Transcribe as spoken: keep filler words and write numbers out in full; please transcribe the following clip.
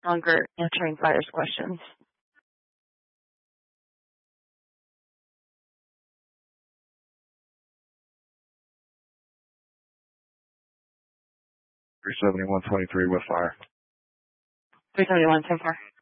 longer answering fire's questions. three seventy-one twenty-three with fire. three seventy-one, ten four.